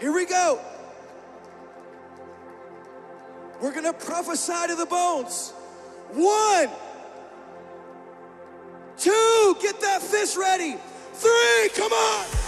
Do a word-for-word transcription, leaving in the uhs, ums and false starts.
Here we go. We're gonna prophesy to the bones. One, two, get that fist ready. Three, come on.